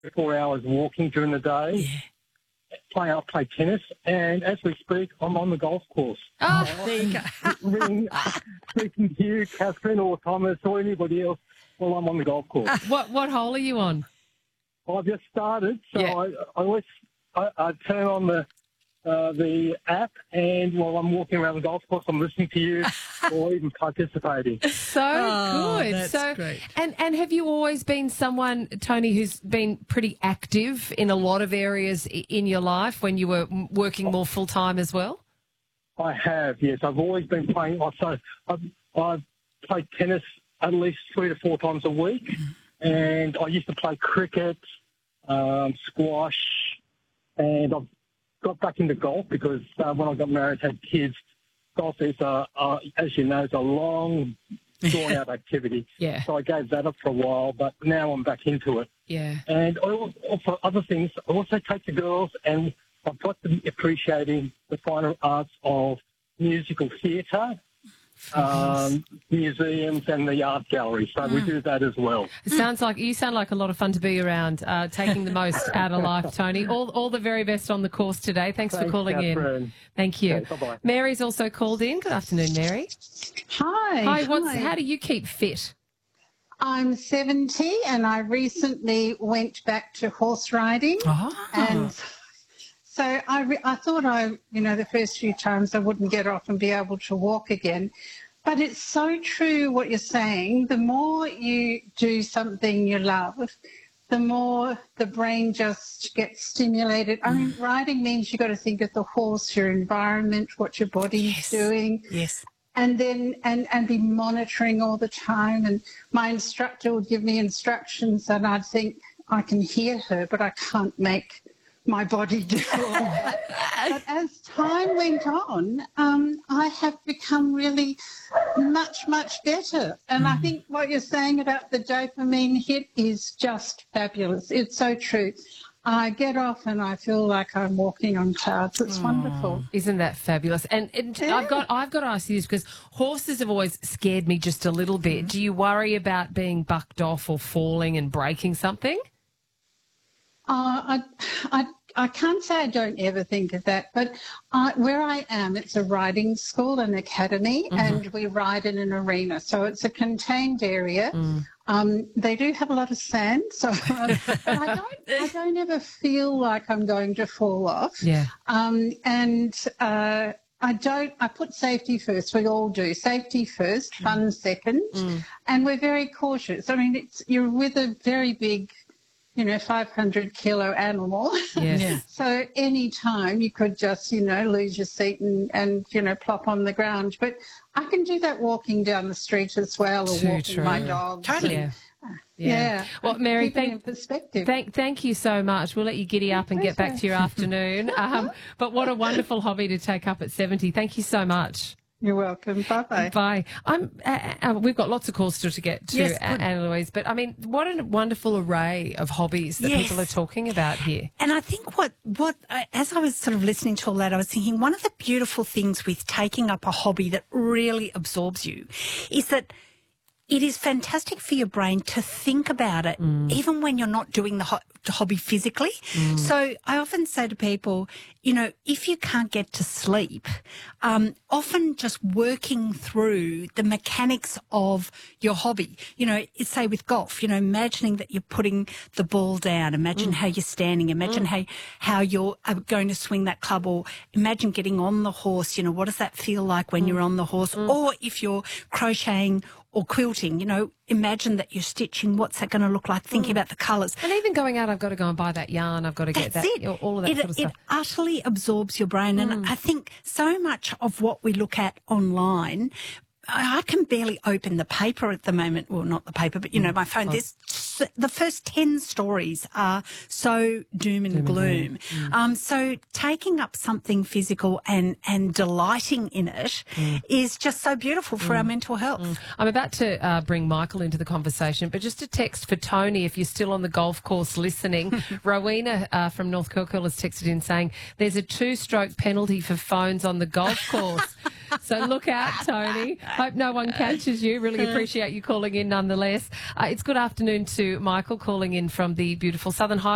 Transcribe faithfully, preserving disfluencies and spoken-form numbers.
four hours walking during the day. Yeah. Play, I play tennis, and as we speak, I'm on the golf course. Oh, there you go. Ring, speaking to you, Catherine, or Thomas, or anybody else, while I'm on the golf course. What what hole are you on? I've just started, so Yeah. I, I always I, I turn on the uh, the app, and while I'm walking around the golf course, I'm listening to you, or even participating. So Oh, good. that's so great. and and have you always been someone, Tony, who's been pretty active in a lot of areas i- in your life when you were m- working more full time as well? I have, yes. I've always been playing. So I've, I've played tennis at least three to four times a week, and I used to play cricket, um, squash, and I've got back into golf because uh, when I got married, had kids. Golf is, a, uh, as you know, it's a long, drawn-out activity. Yeah. So I gave that up for a while, but now I'm back into it. Yeah. And I al- also other things, I also take the girls, and I've got them appreciating the finer arts of musical theatre, um, museums, and the art gallery. So we do that as well. It sounds like you sound like a lot of fun to be around, uh, taking the most out of life, Tony. All all the very best on the course today. Thanks, for Thanks, calling in. Catherine. Thank you. Okay, bye-bye. Mary's also called in. Good afternoon, Mary. Hi. Hi. What's hi. how do you keep fit? I'm seventy and I recently went back to horse riding. Oh. And so I, re- I thought I, you know, the first few times I wouldn't get off and be able to walk again. But it's so true what you're saying. The more you do something you love, the more the brain just gets stimulated. I mean, riding means you've got to think of the horse, your environment, what your body's Yes. doing. Yes. And then and, and be monitoring all the time. And my instructor would give me instructions and I'd think, I can hear her, but I can't make my body do all that. But as time went on, um, I have become really much, much better. And I think what you're saying about the dopamine hit is just fabulous. It's so true. I get off and I feel like I'm walking on clouds. It's wonderful. Isn't that fabulous? And, and Yeah. I've got I've got to ask you this because horses have always scared me just a little bit. Do you worry about being bucked off or falling and breaking something? Uh, I, I, I can't say I don't ever think of that, but I, where I am, it's a riding school, an academy, and we ride in an arena. So it's a contained area. Um, they do have a lot of sand, so um, but I don't, I don't ever feel like I'm going to fall off. Yeah. Um, and uh, I don't. I put safety first. We all do. Safety first, fun second, and we're very cautious. I mean, it's you're with a very big, you know, five hundred kilo animal. Yes. Yeah. So any time you could just, you know, lose your seat and, and, you know, plop on the ground. But I can do that walking down the street as well or Too walking true. my dogs. Totally. Yeah. Yeah. Well, Mary, Keep it in thank perspective. Thank, thank you so much. We'll let you giddy up and get back to your afternoon. Um, but what a wonderful hobby to take up at seventy. Thank you so much. You're welcome. Bye-bye. Bye. I'm. Uh, uh, we've got lots of calls still to get to, Yes, uh, good. Anna Louise. But I mean, what a wonderful array of hobbies that Yes. people are talking about here. And I think what, what I- as I was sort of listening to all that, I was thinking one of the beautiful things with taking up a hobby that really absorbs you is that it is fantastic for your brain to think about it, even when you're not doing the, ho- the hobby physically. So I often say to people, you know, if you can't get to sleep, um, often just working through the mechanics of your hobby, you know, it's, say with golf, you know, imagining that you're putting the ball down, imagine how you're standing, imagine how, how you're uh, going to swing that club, or imagine getting on the horse, you know, what does that feel like when you're on the horse? Or if you're crocheting or quilting, you know, imagine that you're stitching. What's that going to look like? Thinking about the colours. And even going out, I've got to go and buy that yarn. I've got to get That's that. it. All of that it, sort of it stuff. utterly absorbs your brain. And I think so much of what we look at online, I I can barely open the paper at the moment. Well, not the paper, but, you know, my phone. There's s- the first ten stories are so doom and gloom. Um, so taking up something physical and, and delighting in it is just so beautiful for our mental health. I'm about to uh, bring Michael into the conversation, but just a text for Tony if you're still on the golf course listening. Rowena uh, from North Kirkhill has texted in saying there's a two-stroke penalty for phones on the golf course. So look out, Tony. Hope no one catches you. Really appreciate you calling in nonetheless. Uh, it's good afternoon to Michael calling in from the beautiful Southern Highlands.